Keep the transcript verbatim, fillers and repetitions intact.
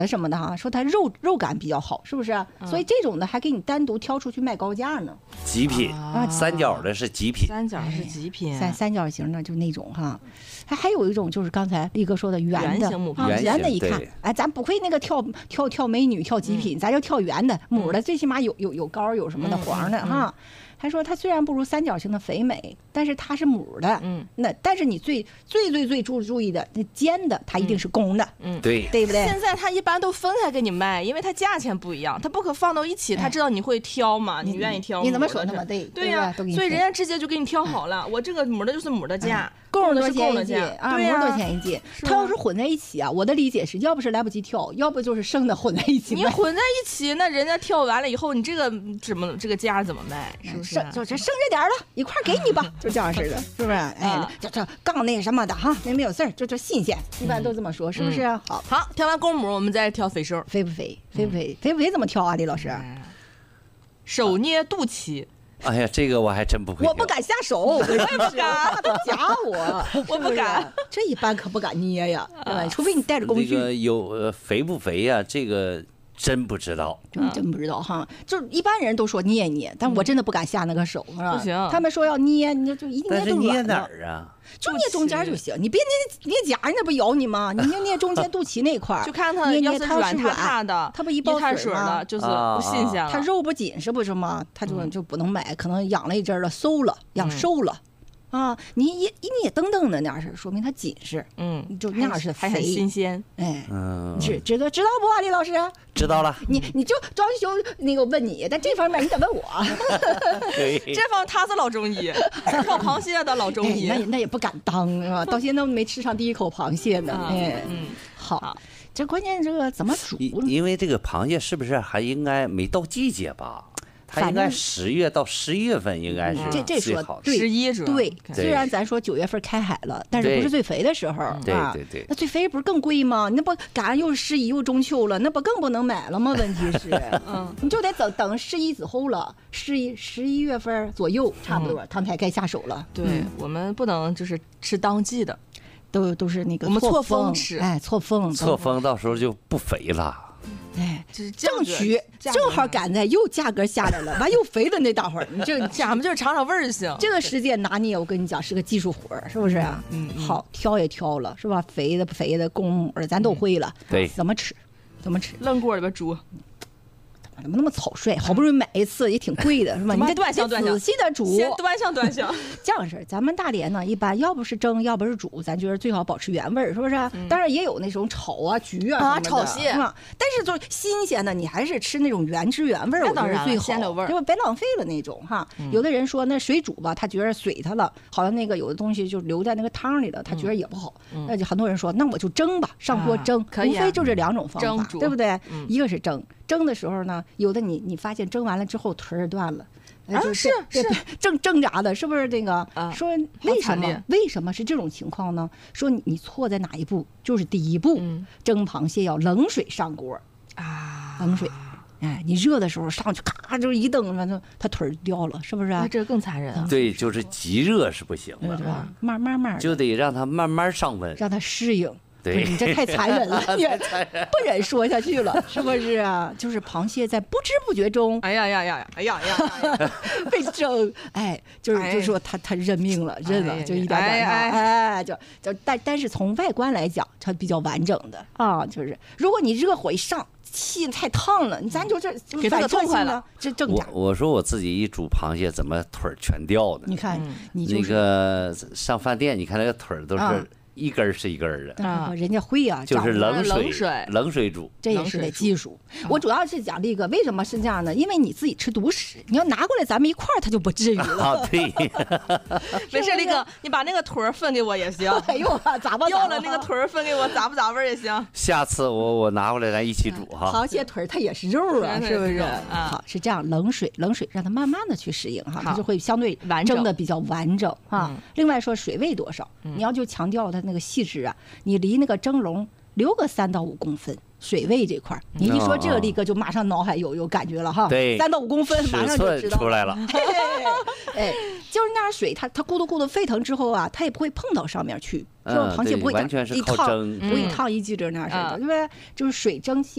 什么的哈，说它肉肉感比较好，是不是？ 嗯、 所以这种的还给你单独挑出去卖高价呢。 极品啊，三角的是极品， 三角是极品， 三三角形的就那种哈。还还有一种就是刚才力哥说的圆的， 圆形母啊，圆的一看，哎，咱不会那个跳跳跳美女跳极品，嗯、咱就跳圆的母的，最起码有有有膏有什么的黄的、嗯、哈。还说它虽然不如三角形的肥美，但是它是母的，嗯，那但是你最最最最注注意的那尖的，它一定是公的， 嗯，对， 对不对？ 现在它一般都分开给你卖，因为它价钱不一样，它不可放到一起。他知道你会挑嘛， 哎、 你愿意挑， 你怎么说那么对？ 对呀、啊，所以人家直接就给你挑好了，我这个母的就是母的价。 嗯公的是公的价啊， 对呀、 啊，多少钱一斤？它要是混在一起啊，我的理解是要不是来不及挑，要不就是生的混在一起。 你混在一起，那人家挑完了以后，你这个怎么这个价怎么卖？是不是？ 就这剩着点了，一块给你吧，就这样似的，是不是？哎，这这刚那什么的哈，没没有事儿，就这新鲜，一般都这么说，是不是？好， 好，挑完公母，我们再挑肥瘦， 肥不肥？肥不肥？肥不肥怎么挑啊？李老师？ 手捏肚脐。 哎呀，这个我还真不会。 我不敢下手，我也不敢，他夹我， 我不敢。 这一般可不敢捏呀，对吧？除非你带着工具。 这个有呃肥不肥呀？这个真不知道， 真真不知道哈。就是一般人都说捏一捏，但我真的不敢下那个手，是吧？ 不行。 他们说要捏，你就一捏就软了。 但是捏哪儿啊？ 就捏中间就行，你别捏捏夹，人家不咬你吗？你捏捏中间肚脐那块儿， 就看它捏捏它它是软塌的， 它不一包水了，就是不新鲜了。 它肉不紧是不是吗？它就就不能买，可能养了一阵了，馊了，养瘦了。啊，你一一捏噔噔的那样是，说明它紧实， 嗯， 就那样是还很新鲜， 哎，嗯，知知道知道不啊，李老师？ 知道了。 你你就装修那个问你，但这方面你得问我。 这方他是老中医，挑螃蟹的老中医， 那那也不敢当是吧？到现在都没吃上第一口螃蟹呢。哎，嗯，好，这关键这个怎么煮？ 因为这个螃蟹是不是还应该没到季节吧？它应该十月到十一月份应该是这这说对， 十一是对。虽然咱说九月份开海了，但是不是最肥的时候， 对对对。 那最肥不是更贵吗？那不赶上又是十一又中秋了，那不更不能买了吗？问题是，嗯，你就得等等十一之后了，十一十一月份左右差不多，他们才该下手了。 对我们不能就是吃当季的， 都都是那个我们错峰吃， 哎，错峰， 错峰到时候就不肥了。 哎，正取正好赶在又价格下来了，完又肥了那大伙儿，你这咱们就是尝尝味儿就行。 这个时间拿捏，我跟你讲是个技术活儿，是不是啊？嗯，好，挑也挑了，是吧？肥的不肥的，公母的咱都会了。 对， 怎么吃？怎么吃？ 扔锅里边煮。 怎么那么草率？好不容易买一次也挺贵的，是吧？你得端详端详， 仔细的煮， 先端详端详。 这样式儿，咱们大连呢，一般要不是蒸，要不是煮，咱觉得最好保持原味儿，是不是？嗯、当然也有那种炒啊、焗啊啊，炒蟹啊。但是就是新鲜的，你还是吃那种原汁原味儿，我觉得最好， 鲜溜味儿， 就别浪费了那种哈。嗯、有的人说那水煮吧，他觉得水它了，好像那个有的东西就留在那个汤里了，他觉得也不好。嗯、那就很多人说，那我就蒸吧，上锅蒸， 啊、 无非就这两种方法， 蒸对不对？ 嗯、 一个是蒸。蒸的时候呢，有的你你发现蒸完了之后腿儿断了， 啊是是挣挣扎的，是不是这个？ 啊、 说为什么为什么是这种情况呢？说你你错在哪一步？就是第一步，嗯、蒸螃蟹要冷水上锅啊， 冷水。哎，你热的时候上去咔就一蹬，完了它腿儿掉了，是不是？ 那这更残忍啊！ 对，就是急热是不行的， 对吧？慢慢慢就得让它慢慢上温， 让它适应。 对， 你这太残忍了，你不忍说下去了，是不是啊？就是螃蟹在不知不觉中， 哎呀呀呀，哎呀呀呀， 被蒸，哎，就是就说他他认命了，认了，就一点点哎，就就但但是从外观来讲，它比较完整的啊，就是如果你热火一上。气太烫了，咱就这给它痛快了， 这正我我说我自己一煮螃蟹，怎么腿儿全掉呢？ 你看，你那个上饭店，你看那个腿儿都是一根儿是一根儿的啊，人家会啊， 就是冷水水冷水煮， 这也是得技术。我主要是讲这个为什么是这样呢？因为你自己吃独食，你要拿过来咱们一块儿，它就不至于了。 啊，对。 没事，力哥，你把那个腿儿分给我也行。 哎呦，咋吧？ 要了那个腿儿分给我，咋不咋味儿也行。 下次我我拿过来咱一起煮哈。 螃蟹腿儿它也是肉啊，是不是？好，是这样，冷水冷水让它慢慢的去适应哈，它就会相对蒸的比较完整啊。另外说水位多少，你要就强调它那个细致啊。你离那个蒸笼留个三到五公分，水位这块儿，你一说这个，力哥就马上脑海有有感觉了哈。 对， 三到五公分，马上就知道出来了。 哎，就是那样水，它它咕嘟咕嘟沸腾之后啊，它也不会碰到上面去，就螃蟹不会完全是靠蒸， 不一烫一记着那样似的，因为就是水蒸气。